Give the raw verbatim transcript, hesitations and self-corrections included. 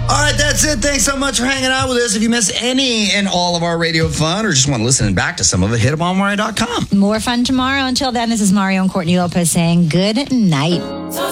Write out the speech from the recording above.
All right, that's it. Thanks so much for hanging out with us. If you miss any and all of our radio fun or just want to listen back to some of it, hit up on Mario dot com. More fun tomorrow. Until then, this is Mario and Courtney Lopez saying good night.